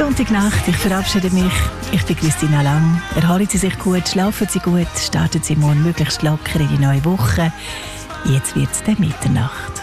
Sonntagnacht, ich verabschiede mich. Ich bin Christina Lang. Erholen Sie sich gut, schlafen Sie gut, starten Sie morgen möglichst locker in die neue Woche. Jetzt wird es dann Mitternacht.